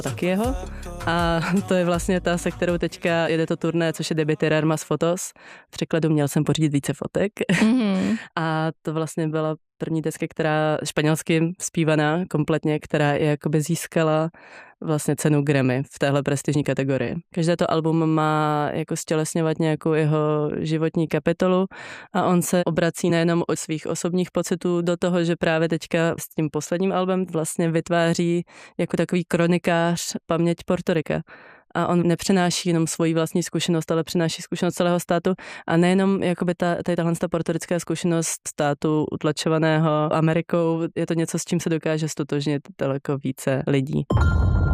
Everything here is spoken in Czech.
taky jeho. A to je vlastně ta, se kterou teďka jede to turné, což je Debbie Terermas Fotos. V překladu měl jsem pořídit více fotek. Mm-hmm. A to vlastně byla první deska, která španělsky zpívaná kompletně, která je jakoby získala vlastně cenu Grammy v téhle prestižní kategorii. Každé to album má jako stělesňovat nějakou jeho životní kapitolu a on se obrací nejenom od svých osobních pocitů do toho, že právě teďka s tím posledním albem vlastně vytváří jako takový kronikář paměť Portorika. A on nepřenáší jenom svoji vlastní zkušenost, ale přináší zkušenost celého státu a nejenom jakoby tahle portorická zkušenost státu utlačovaného Amerikou, je to něco, s čím se dokáže stotožnit daleko více lidí.